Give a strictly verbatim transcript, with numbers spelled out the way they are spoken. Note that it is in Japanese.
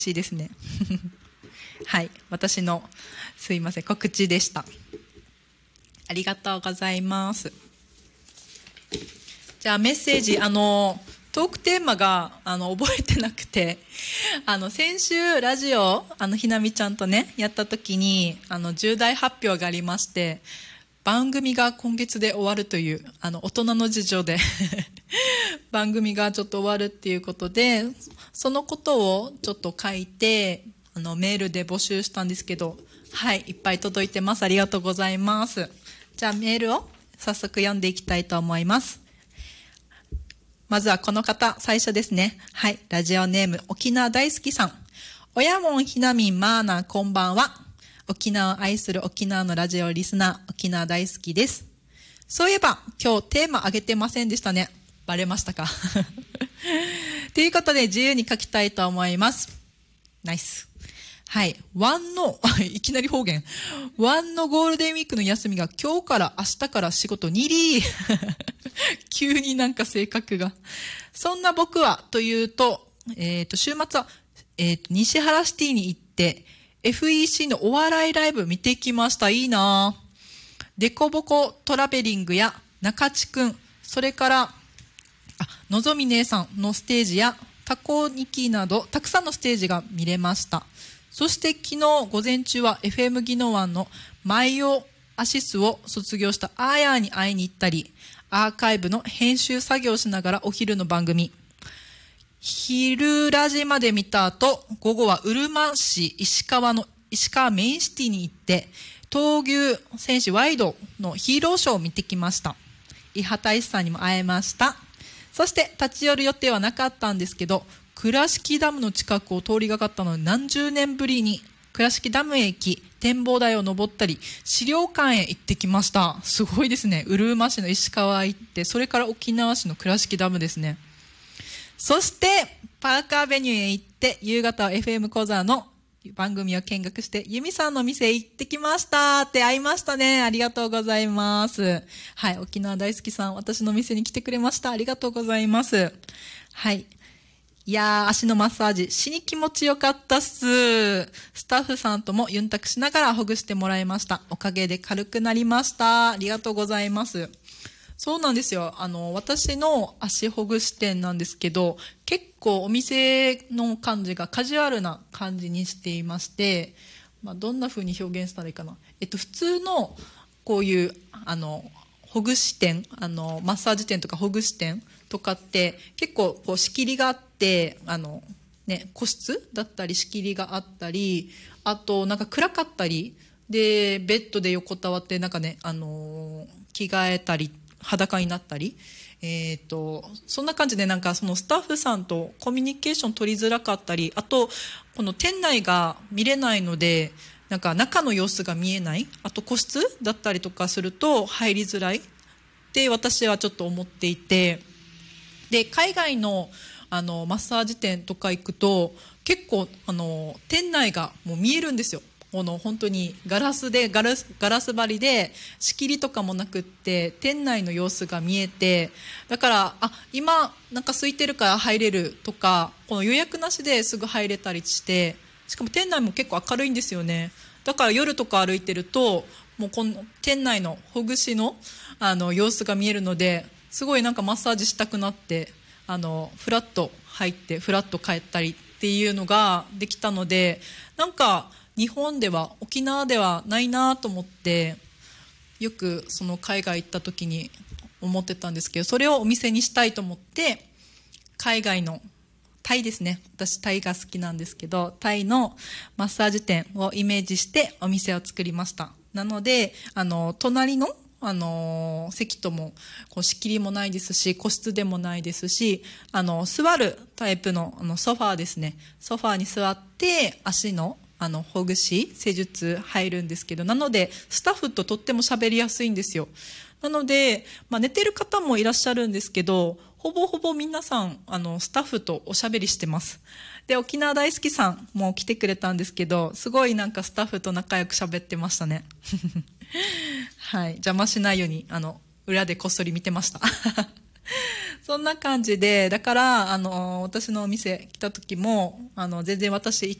しいですね。はい、私のすいません告知でした。ありがとうございます。じゃあメッセージ、あのトークテーマがあの覚えてなくて、あの先週ラジオあのひなみちゃんとねやった時にあの重大発表がありまして、番組が今月で終わるというあの大人の事情で番組がちょっと終わるっていうことで、そのことをちょっと書いてあのメールで募集したんですけど、はい、いっぱい届いてます。ありがとうございます。じゃあメールを早速読んでいきたいと思います。まずはこの方、最初ですね。はい、ラジオネーム沖縄大好きさん。おやもんひなみんまーなこんばんは。沖縄を愛する沖縄のラジオリスナー、沖縄大好きです。そういえば今日テーマあげてませんでしたね。バレましたかということで自由に書きたいと思います。ナイス。はい、ワンのいきなり方言、ワンのゴールデンウィークの休みが今日から明日から仕事にり急になんか性格が。そんな僕はというと、えっと週末は、えー、と西原シティに行って エフイーシー のお笑いライブ見てきました。いいな。デコボコトラベリングや中地くん、それからあのぞみ姉さんのステージやタコニキなどたくさんのステージが見れました。そして昨日午前中は エフエム ギノワンのマイオアシスを卒業したアーヤーに会いに行ったり、アーカイブの編集作業をしながらお昼の番組、昼ラジまで見た後、午後はうるま市石川の石川メインシティに行って闘牛選手ワイドのヒーローショーを見てきました。伊波大使さんにも会えました。そして立ち寄る予定はなかったんですけど、倉敷ダムの近くを通りがかったので何十年ぶりに倉敷ダムへ行き、展望台を登ったり資料館へ行ってきました。すごいですね。うるま市の石川へ行って、それから沖縄市の倉敷ダムですね。そしてパーカーベニューへ行って夕方は エフエム 講座の番組を見学してユミさんの店へ行ってきましたって会いましたね。ありがとうございます。はい、沖縄大好きさん、私の店に来てくれました。ありがとうございます。はい、いやー、足のマッサージしに気持ちよかったっす。スタッフさんともユンタクしながらほぐしてもらいました。おかげで軽くなりました。ありがとうございます。そうなんですよ。あの私の足ほぐし店なんですけど、結構お店の感じがカジュアルな感じにしていまして、まあ、どんな風に表現したらいいかな。えっと普通のこういうあのほぐし店、あのマッサージ店とかほぐし店とかって結構こう仕切りがあって、あの、ね、個室だったり仕切りがあったり、あとなんか暗かったりでベッドで横たわってなんかね、あの着替えたり裸になったり、えー、とそんな感じでなんかそのスタッフさんとコミュニケーション取りづらかったり、あとこの店内が見れないのでなんか中の様子が見えない、あと個室だったりとかすると入りづらいって私はちょっと思っていて、で海外のあのマッサージ店とか行くと結構あの店内がもう見えるんですよ。この本当にガラスでガラス、ガラス張りで仕切りとかもなくって店内の様子が見えて、だからあ今なんか空いてるから入れるとか、この予約なしですぐ入れたりして、しかも店内も結構明るいんですよね。だから夜とか歩いてるともうこの店内のほぐしの、あの様子が見えるので、すごいなんかマッサージしたくなって、あのフラッと入ってフラッと帰ったりっていうのができたので、なんか日本では沖縄ではないなと思って、よくその海外行った時に思ってたんですけど、それをお店にしたいと思って海外のタイですね、私タイが好きなんですけど、タイのマッサージ店をイメージしてお店を作りました。なのであの隣のあの席ともこう仕切りもないですし、個室でもないですし、あの座るタイプの、あのソファーですね、ソファーに座って足のあのほぐし施術入るんですけど、なのでスタッフととっても喋りやすいんですよ。なので、まあ、寝てる方もいらっしゃるんですけど、ほぼほぼ皆さんあのスタッフとおしゃべりしてます。で沖縄大好きさんも来てくれたんですけど、すごいなんかスタッフと仲良く喋ってましたねはい、邪魔しないようにあの裏でこっそり見てましたそそんな感じで、だから、あの、私のお店来た時も、あの、全然私